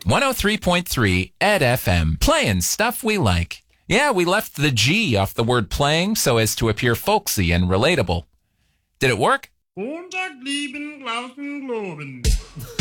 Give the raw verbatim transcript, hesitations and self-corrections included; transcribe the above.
one oh three point three Ed F M, playing stuff we like. Yeah, we left the G off the word playing so as to appear folksy and relatable. Did it work? Montag, lieben, glauben, globen.